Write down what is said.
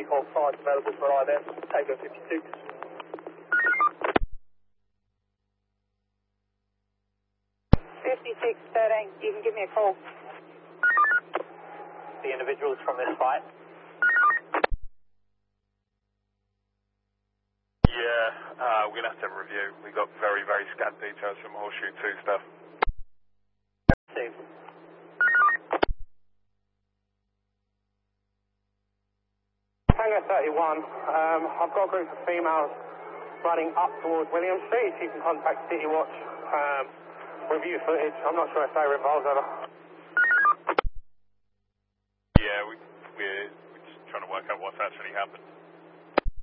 Eagle 5 available for ILS, Tango 56. 5613, you can give me a call. The individuals from this flight. Yeah, we're going to have to review. We got very, very scant details from Horseshoe 2 stuff. Steve. Tango 31, I've got a group of females running up towards William Street. If you can contact City Watch, review footage. I'm not sure if they revolves over. Yeah, we're just trying to work out what's actually happened.